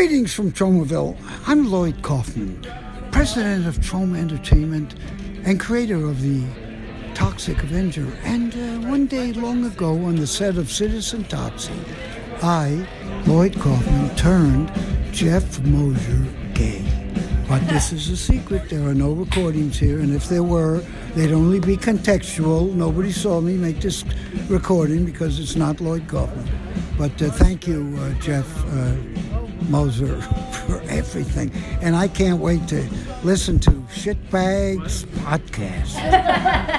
Greetings from Tromaville. I'm Lloyd Kaufman, president of Troma Entertainment and creator of the Toxic Avenger. And one day long ago on the set of Citizen Toxie, I, Lloyd Kaufman, turned Jeff Mosier gay. But this is a secret. There are no recordings here, and if there were, they'd only be contextual. Nobody saw me make this recording because it's not Lloyd Kaufman. But thank you, Jeff Mosier, for everything. And I can't wait to listen to Shitbags Podcast.